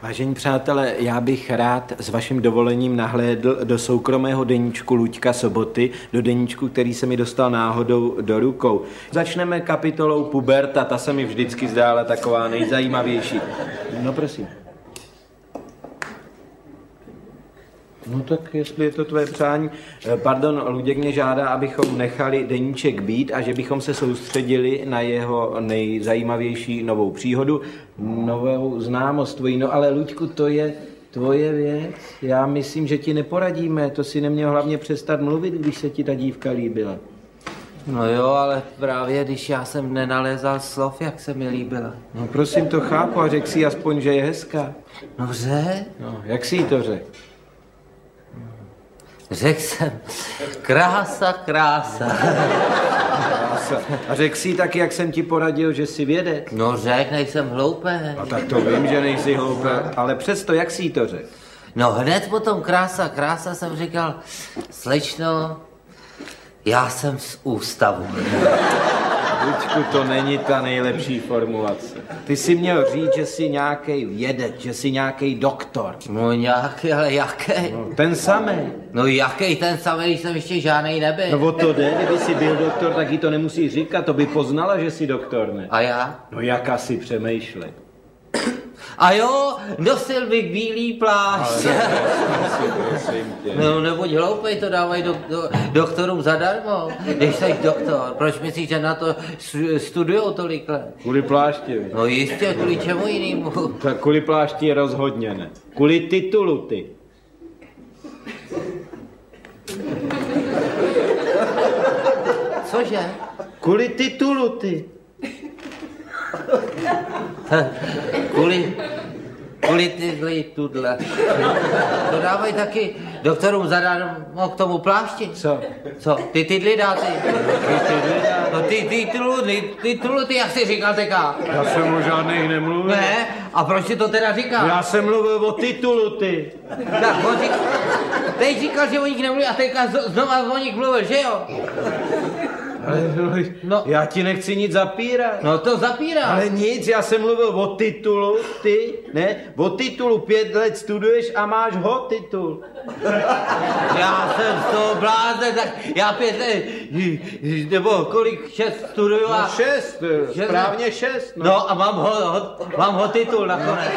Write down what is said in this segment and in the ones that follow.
Vážení přátelé, já bych rád s vaším dovolením nahlédl do soukromého deníčku Luďka Soboty, do deníčku, který se mi dostal náhodou do rukou. Začneme kapitolou puberta, ta se mi vždycky zdála taková nejzajímavější. No prosím. No tak, jestli je to tvoje přání. Pardon, Luděk mě žádá, abychom nechali deníček být a že bychom se soustředili na jeho nejzajímavější novou příhodu, novou známost tvojí. No ale Luďku, to je tvoje věc. Já myslím, že ti neporadíme. To si neměl hlavně přestat mluvit, když se ti ta dívka líbila. No jo, ale právě když já jsem nenalézal slov, jak se mi líbila. No prosím, to chápu a řekl si aspoň, že je hezká. No řekl? No, jak jsi jí to řekl? Řekl jsem, krása, krása. A řekl jsi taky, jak jsem ti poradil, že jsi vědec? No řekl, nejsem hloupý. No tak to vím, že nejsi hloupý, ale přesto, jak jsi jí to řekl? No hned potom krása, krása jsem říkal, slečno, já jsem z ústavu. Luďku, to není ta nejlepší formulace. Ty jsi měl říct, že jsi nějaký vědec, že jsi nějaký doktor. No nějaký, ale jaký? No, ten samý. No jaký ten samý, když jsem ještě žádnej nebyl. No o to jde, kdyby jsi byl doktor, tak jí to nemusí říkat, to by poznala, že jsi doktor, ne? A já? No jak asi přemýšlej. A jo, nosil bych bílý plášť. Prosím tě. No nebuď hloupej, to dávají doktorům zadarmo. Když jsi doktor, proč myslíš, že na to studujou tolik let? Kvůli plášti. No jistě, kvůli čemu jinému? Tak kvůli plášti rozhodně ne. Kvůli titulu ty. Cože? Kvůli titulu ty. Kvůli tyhle tudle. To dávají taky doktorům zadarmo k tomu plášti. Co? Co? Ty tydly dáte? No ty tituluty, jak jsi říkal teka? Já jsem o žádných nemluvil. Ne? A proč si to teda říkal? Já jsem mluvil o titulu ty. Tak, on říkal, teď říkal, že o nich nemluví a teďka znova o nich mluvil, že jo? Ale No. já ti nechci nic zapírat. No to zapírá. Ale nic, já jsem mluvil o titulu, ty, ne? O titulu 5 let studuješ a máš ho titul. Já jsem z toho blázen, tak já 5 let, nebo kolik, 6 studuju a... No 6, správně 6. No a mám ho titul nakonec.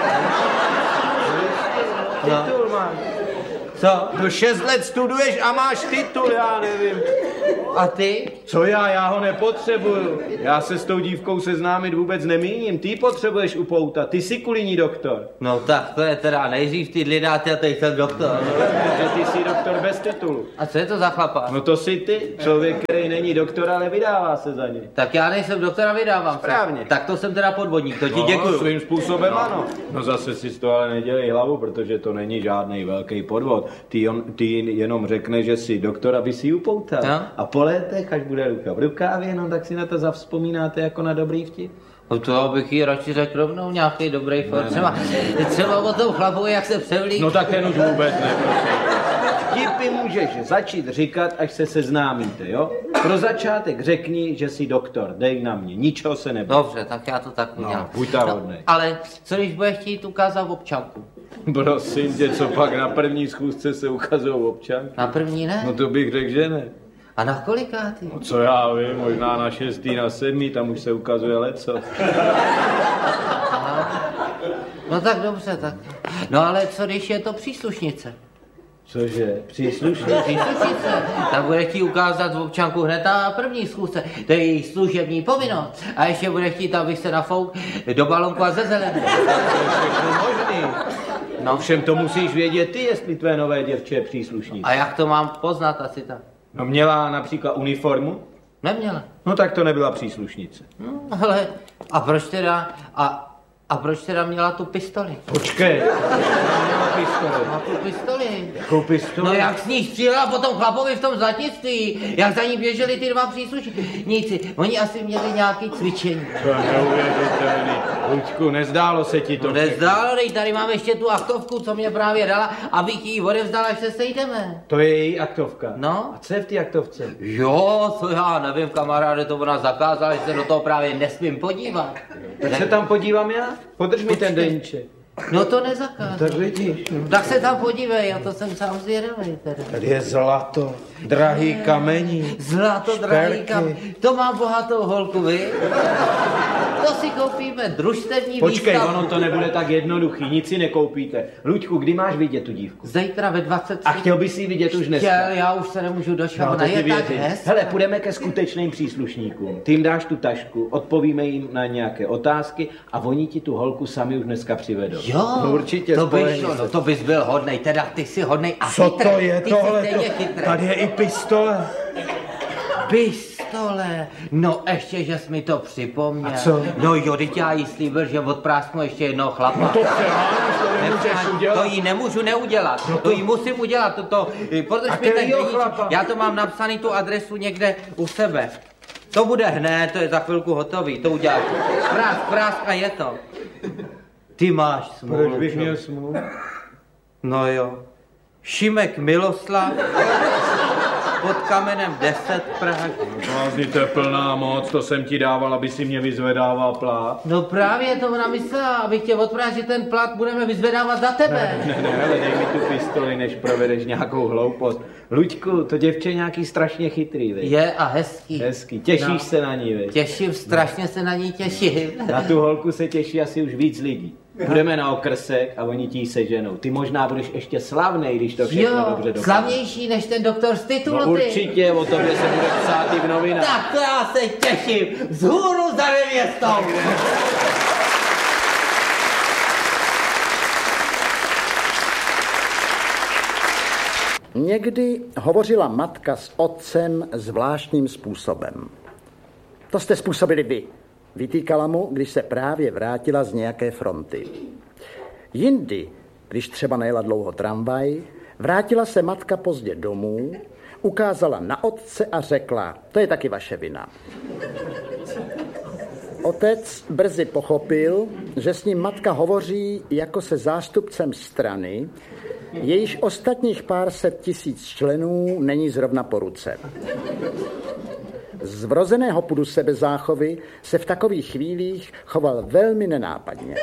Titul máš. Co? No 6 let studuješ a máš titul, já nevím. A ty? Co já ho nepotřebuju. Já se s tou dívkou seznámit vůbec nemíním. Ty potřebuješ upoutat, ty jsi kvůli ní doktor. No tak to je teda nejdřív ty lidáte a teď jsem doktor. Že ty jsi doktor bez titulu. A co je to za chlapa? No to jsi ty, člověk, který není doktor, ale vydává se za něj. Tak já nejsem doktor a vydávám. Správně. Tak to jsem teda podvodník, to ti No, děkuju. svým způsobem ano. No zase si z toho ale nedělej hlavu, protože to není žádný velký podvod. Ty jenom řekneš, že jsi doktor, aby si ji upoutal. No. A po létech, až bude ruka v rukávě, no tak si na to zavzpomínáte jako na dobrý vtip. No to bych jí radši řekl rovnou nějaký dobrý for. Třeba o tom chlapovi, jak se převlík. No tak ten už vůbec ne, prosím. Vtipy můžeš začít říkat, až se seznámíte, jo? Pro začátek řekni, že jsi doktor, dej na mě, ničeho se neboj. Dobře, tak já to tak udělám. No, buď ta hodnej. Ale co když bude chtít ukázat občanku? Prosím tě, co pak na první schůzce se ukazují občanky? Na první ne? No to bych řekl, že ne. A na kolikátý? No co já vím, možná na 6., na 7., tam už se ukazuje leco. No tak dobře, tak. No ale co když je to příslušnice? Cože, příslušník? Příslušnice. Tak bude chtít ukázat občanku hned na první schůzce. To je její služební povinnost. A ještě bude chtít, abych se nafouk do balonku a ze zelené. To je všechno možný. No. Ovšem to musíš vědět ty, jestli tvé nové děvče je příslušník. A jak to mám poznat asi tak? No měla například uniformu? Neměla. No tak to nebyla příslušnice. No, ale a proč teda, a proč teda měla tu pistoli? Počkej, měla pistoli. Má tu pistoli. Jakou pistoli? No jak s ní střílela po tom chlapovi v tom zlatnictví, jak za ní běželi ty dva příslušníci. Oni asi měli nějaký cvičení. To je neuvěřitelný. Luďku, nezdálo se ti to? No nezdálo, tady mám ještě tu aktovku, co mě právě dala, abych ji odevzdala, až se sejdeme. To je její aktovka? No. A co je v té aktovce? Jo, to já nevím, kamaráde, to ona zakázala, že se do toho právě nesmím podívat. Tak se tam podívám já? Podrž mi ten deníček. No to nezakážu. Tak vidíš. No. Tak se tam podívej, já to jsem sám zvědavý teda. Tady je zlato, drahý kamení. Zlato, drahý kamení. To mám bohatou holku, vy? To si koupíme družstevní Počkej, výstavu. ono to nebude tak jednoduchý, nic si nekoupíte. Luďku, kdy máš vidět tu dívku? Zítra ve 20. A chtěl bys si vidět už dneska? Chtěl, já už se nemůžu dočkat, No, ona je tak věřím. hezká. Hele, půjdeme ke skutečným příslušníkům. Ty jim dáš tu tašku, odpovíme jim na nějaké otázky a oni ti tu holku sami už dneska přivedou. Jo, no, určitě, to bys, no, to bys byl hodnej, teda ty jsi hodnej a co chytrý. to je ty tohle? Jsi stejně chytrý. Tady je i pistole. Pistole, no ještě, že jsi mi to připomněl. A co? No jo, teď já jí slíbil, že odprásknu ještě jednoho chlapa. No to přeháníš, to nemůžeš udělat. To jí nemůžu neudělat, to jí musím udělat, protože mi ten deníček, já to mám napsaný tu adresu někde u sebe. To bude hned, to je za chvilku hotový, to uděláš. Prásk a je to. Ty máš smůlu. Proč bych měl smůlu? No jo. Šimek Miloslav pod kamenem 10 Praha. Blázni, to je plná moc, to jsem ti dával, aby si mě vyzvedával plát. No právě to ona myslela, abych tě odpráhl, že ten plat budeme vyzvedávat za tebe. Ne, hele, dej mi tu pistoli, než provedeš nějakou hloupost. Luďku, to děvče je nějaký strašně chytrý, viď? Je a hezký. Hezký, těšíš se na ní, viď? Těším, strašně se na ní těším. Na tu holku se těší asi už víc lidí. Budeme na okrsek a oni ti ji seženou. Ty možná budeš ještě slavnej, když to všechno dobře dopadne. Slavnější než ten doktor z titulu, No určitě, o tobě se bude psát i v novinách. Tak to já se těším. Vzhůru za nevěstou. Někdy hovořila matka s otcem zvláštním způsobem. To jste způsobili vy, vytýkala mu, když se právě vrátila z nějaké fronty. Jindy, když třeba nejela dlouho tramvaj, vrátila se matka pozdě domů, ukázala na otce a řekla, to je taky vaše vina. Otec brzy pochopil, že s ním matka hovoří jako se zástupcem strany, jejíž ostatních pár set tisíc členů není zrovna po ruce. Z vrozeného pudu sebezáchovy se v takových chvílích choval velmi nenápadně.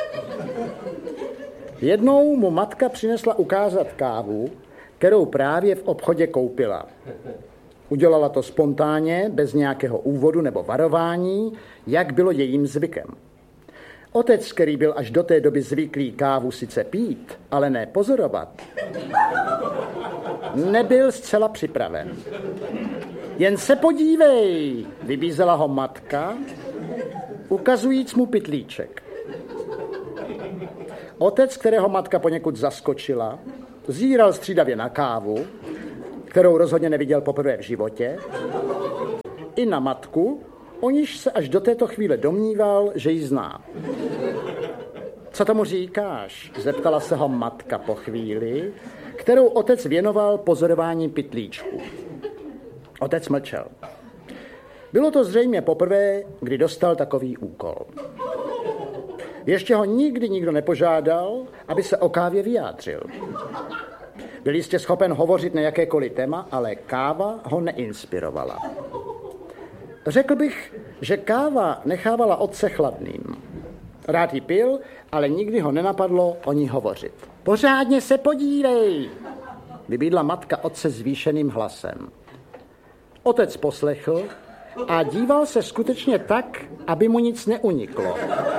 Jednou mu matka přinesla ukázat kávu, kterou právě v obchodě koupila. Udělala to spontánně, bez nějakého úvodu nebo varování, jak bylo jejím zvykem. Otec, který byl až do té doby zvyklý kávu sice pít, ale ne pozorovat, nebyl zcela připraven. Jen se podívej, vybízela ho matka, ukazujíc mu pytlíček. Otec, kterého matka poněkud zaskočila, zíral střídavě na kávu, kterou rozhodně neviděl poprvé v životě, i na matku, o níž se až do této chvíle domníval, že ji zná. Co tomu říkáš? Zeptala se ho matka po chvíli, kterou otec věnoval pozorování pytlíčku. Otec mlčel. Bylo to zřejmě poprvé, kdy dostal takový úkol. Ještě ho nikdy nikdo nepožádal, aby se o kávě vyjádřil. Byl jistě schopen hovořit na jakékoliv téma, ale káva ho neinspirovala. Řekl bych, že káva nechávala otce chladným. Rád ji pil, ale nikdy ho nenapadlo o ní hovořit. Pořádně se podívej, vybídla matka otce zvýšeným hlasem. Otec poslechl a díval se skutečně tak, aby mu nic neuniklo.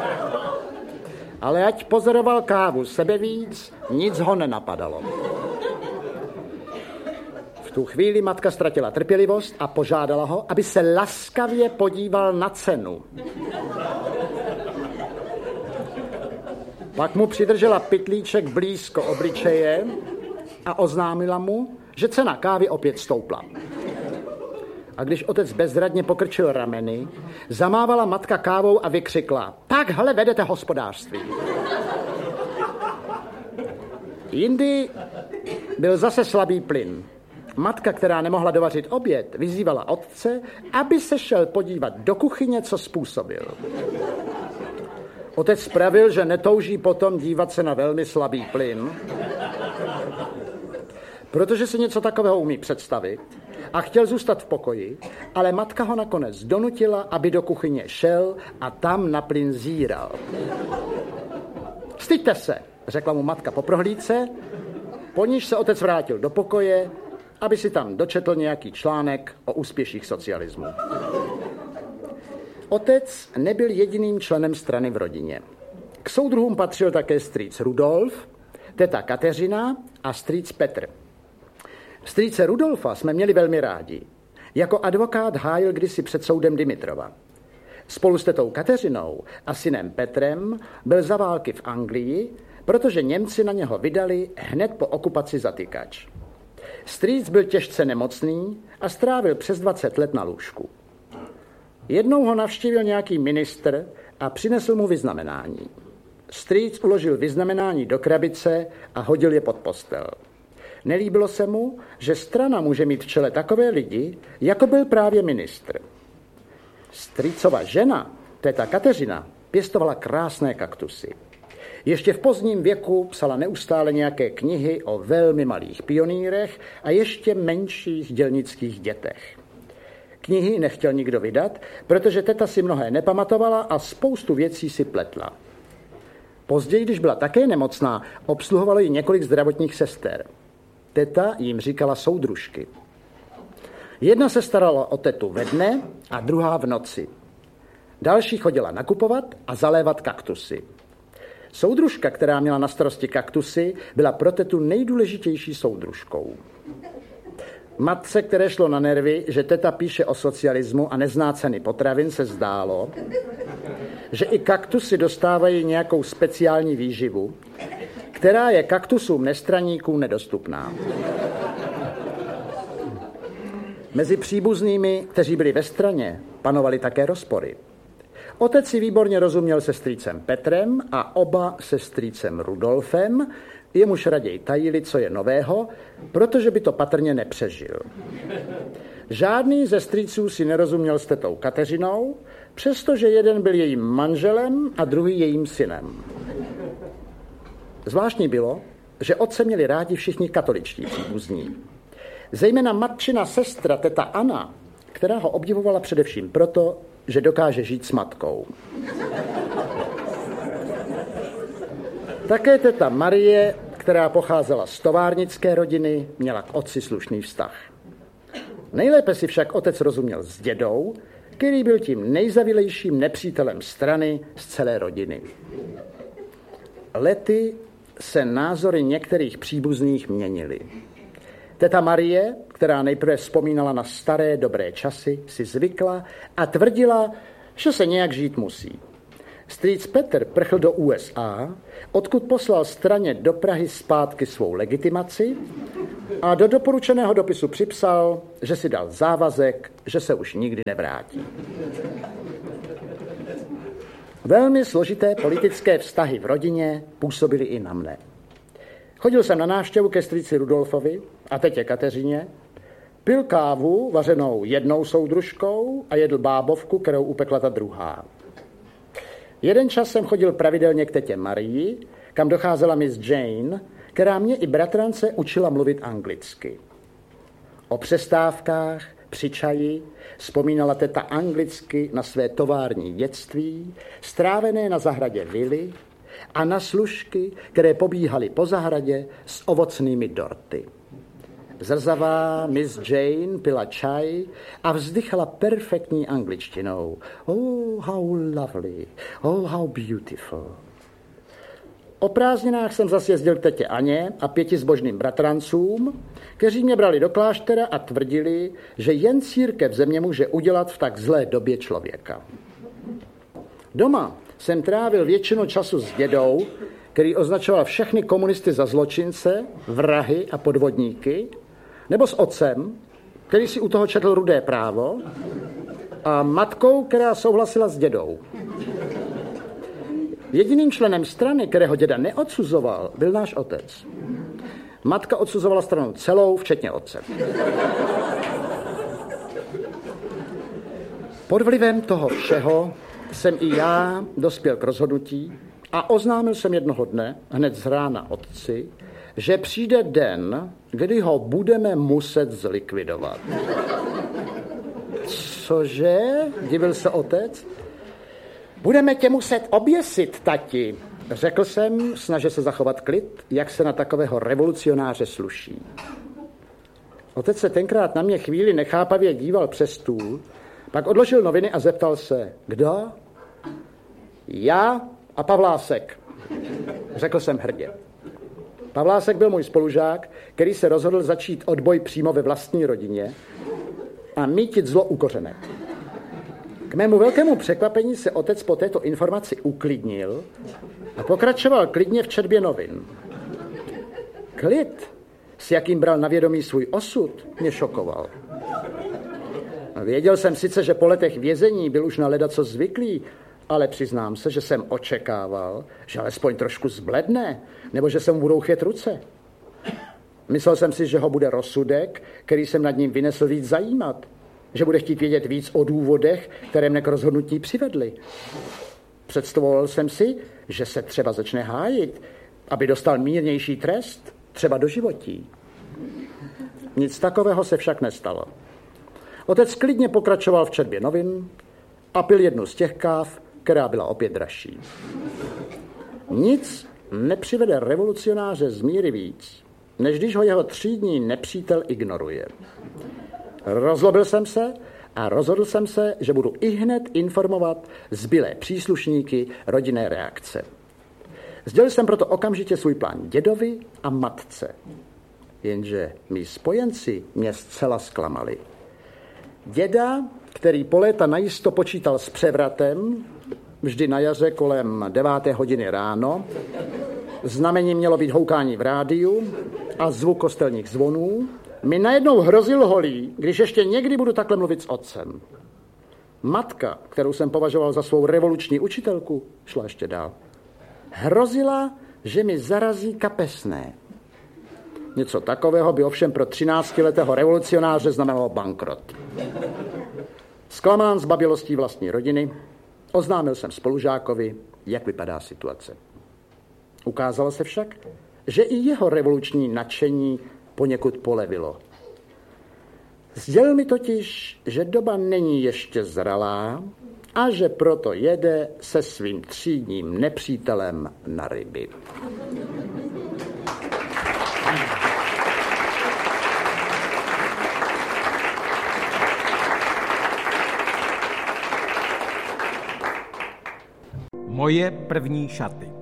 Ale ať pozoroval kávu sebevíc, nic ho nenapadalo. V tu chvíli matka ztratila trpělivost a požádala ho, aby se laskavě podíval na cenu. Pak mu přidržela pytlíček blízko obličeje a oznámila mu, že cena kávy opět stoupla. A když otec bezradně pokrčil rameny, zamávala matka kávou a vykřikla: takhle vedete hospodářství. Jindy byl zase slabý plyn. Matka, která nemohla dovařit oběd, vyzývala otce, aby se šel podívat do kuchyně, co způsobil. Otec pravil, že netouží potom dívat se na velmi slabý plyn, protože si něco takového umí představit a chtěl zůstat v pokoji, ale matka ho nakonec donutila, aby do kuchyně šel a tam na plyn zíral. Styďte se, řekla mu matka po prohlídce, po níž se otec vrátil do pokoje, aby si tam dočetl nějaký článek o úspěších socialismu. Otec nebyl jediným členem strany v rodině. K soudruhům patřil také strýc Rudolf, teta Kateřina a strýc Petr. Strýce Rudolfa jsme měli velmi rádi. Jako advokát hájil kdysi před soudem Dimitrova. Spolu s tetou Kateřinou a synem Petrem byl za války v Anglii, protože Němci na něho vydali hned po okupaci zatykač. Strýc byl těžce nemocný a strávil přes 20 let na lůžku. Jednou ho navštívil nějaký ministr a přinesl mu vyznamenání. Strýc uložil vyznamenání do krabice a hodil je pod postel. Nelíbilo se mu, že strana může mít v čele takové lidi, jako byl právě ministr. Strýcova žena, teta Kateřina, pěstovala krásné kaktusy. Ještě v pozdním věku psala neustále nějaké knihy o velmi malých pionýrech a ještě menších dělnických dětech. Knihy nechtěl nikdo vydat, protože teta si mnohé nepamatovala a spoustu věcí si pletla. Později, když byla také nemocná, obsluhovalo ji několik zdravotních sester. Teta jim říkala soudružky. Jedna se starala o tetu ve dne a druhá v noci. Další chodila nakupovat a zalévat kaktusy. Soudružka, která měla na starosti kaktusy, byla pro tetu nejdůležitější soudružkou. Matce, které šlo na nervy, že teta píše o socialismu a nezná ceny potravin, se zdálo, že i kaktusy dostávají nějakou speciální výživu, která je kaktusům nestraníkům nedostupná. Mezi příbuznými, kteří byli ve straně, panovaly také rozpory. Otec si výborně rozuměl se strýcem Petrem a oba se strýcem Rudolfem, jemuž raději tajili, co je nového, protože by to patrně nepřežil. Žádný ze strýců si nerozuměl s tetou Kateřinou, přestože jeden byl jejím manželem a druhý jejím synem. Zvláštní bylo, že otce měli rádi všichni katoličtí příbuzní. Zejména matčina sestra teta Anna, která ho obdivovala především proto, že dokáže žít s matkou. Také teta Marie, která pocházela z továrnické rodiny, měla k otci slušný vztah. Nejlépe si však otec rozuměl s dědou, který byl tím nejzavilejším nepřítelem strany z celé rodiny. Lety se názory některých příbuzných měnily. Teta Marie, která nejprve vzpomínala na staré dobré časy, si zvykla a tvrdila, že se nějak žít musí. Strýc Petr prchl do USA, odkud poslal straně do Prahy zpátky svou legitimaci a do doporučeného dopisu připsal, že si dal závazek, že se už nikdy nevrátí. Velmi složité politické vztahy v rodině působily i na mne. Chodil jsem na návštěvu ke strýci Rudolfovi a tetě Kateřině, pil kávu vařenou jednou soudružkou a jedl bábovku, kterou upekla ta druhá. Jeden čas jsem chodil pravidelně k tetě Marii, kam docházela Miss Jane, která mě i bratrance učila mluvit anglicky. O přestávkách, při čaji, vzpomínala teta anglicky na své tovární dětství, strávené na zahradě vily a na služky, které pobíhaly po zahradě s ovocnými dorty. Zrzavá Miss Jane pila čaj a vzdychala perfektní angličtinou. Oh, how lovely, oh, how beautiful. O prázdninách jsem zase jezdil k tetě Aně a 5 zbožným bratrancům, kteří mě brali do kláštera a tvrdili, že jen církev ze mě může udělat v tak zlé době člověka. Doma jsem trávil většinu času s dědou, který označoval všechny komunisty za zločince, vrahy a podvodníky, nebo s otcem, který si u toho četl Rudé právo, a matkou, která souhlasila s dědou. Jediným členem strany, kterého děda neodsuzoval, byl náš otec. Matka odsuzovala stranu celou, včetně otce. Pod vlivem toho všeho jsem i já dospěl k rozhodnutí a oznámil jsem jednoho dne, hned z rána otci, že přijde den, kdy ho budeme muset zlikvidovat. Cože? Divil se otec. Budeme tě muset oběsit, tati. Řekl jsem, snažil se zachovat klid, jak se na takového revolucionáře sluší. Otec se tenkrát na mě chvíli nechápavě díval přes stůl, pak odložil noviny a zeptal se, kdo? Já a Pavlásek, řekl jsem hrdě. Pavlásek byl můj spolužák, který se rozhodl začít odboj přímo ve vlastní rodině a mítit zlo u kořene. K mému velkému překvapení se otec po této informaci uklidnil a pokračoval klidně v četbě novin. Klid, s jakým bral na vědomí svůj osud, mě šokoval. Věděl jsem sice, že po letech vězení byl už na ledaco zvyklý, ale přiznám se, že jsem očekával, že alespoň trošku zbledne, nebo že se mu budou chyt ruce. Myslel jsem si, že ho bude rozsudek, který jsem nad ním vynesl, víc zajímat, že bude chtít vědět víc o důvodech, které mne k rozhodnutí přivedly. Představoval jsem si, že se třeba začne hájit, aby dostal mírnější trest, třeba doživotí. Nic takového se však nestalo. Otec klidně pokračoval v četbě novin a pil jednu z těch káv, která byla opět dražší. Nic nepřivede revolucionáře z míry víc, než když ho jeho třídní nepřítel ignoruje. Rozlobil jsem se a rozhodl jsem se, že budu ihned informovat zbylé příslušníky rodinné reakce. Sdělil jsem proto okamžitě svůj plán dědovi a matce. Jenže mí spojenci mě zcela zklamali. Děda, který po léta najisto počítal s převratem, vždy na jaře kolem 9. hodiny ráno, znamení mělo být houkání v rádiu a zvuk kostelních zvonů, mi najednou hrozil holí, když ještě někdy budu takhle mluvit s otcem. Matka, kterou jsem považoval za svou revoluční učitelku, šla ještě dál. Hrozila, že mi zarazí kapesné. Něco takového by ovšem pro 13letého revolucionáře znamenalo bankrot. Zklamán z babilostí vlastní rodiny, oznámil jsem spolužákovi, jak vypadá situace. Ukázalo se však, že i jeho revoluční nadšení poněkud polevilo. Sdělil mi totiž, že doba není ještě zralá a že proto jede se svým třídním nepřítelem na ryby. Moje první šaty.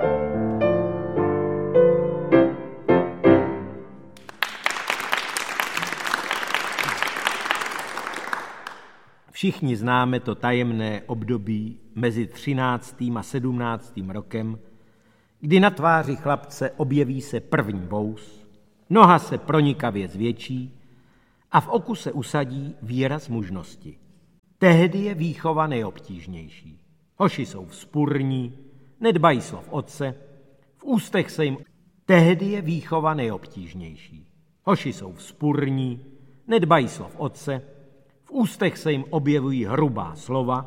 Všichni známe to tajemné období mezi 13. a 17. rokem, kdy na tváři chlapce objeví se první vous, noha se pronikavě zvětší a v oku se usadí výraz mužnosti. Tehdy je výchova nejobtížnější. Hoši jsou vzpurní, nedbají slov otce, v ústech se jim... Tehdy je výchova nejobtížnější. Hoši jsou vzpurní, nedbají slov otce, v ústech se jim objevují hrubá slova,